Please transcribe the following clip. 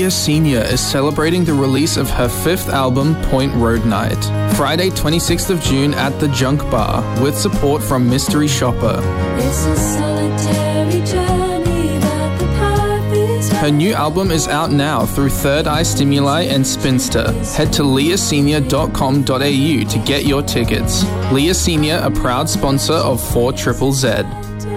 Leah Senior is celebrating the release of her 5th album, Point Road Night, Friday 26th of June at the Junk Bar, with support from Mystery Shopper. It's a solitary journey, but the path is Her new album is out now through Third Eye Stimuli and Spinster. Head to leahsenior.com.au to get your tickets. Leah Senior, a proud sponsor of 4ZZZ.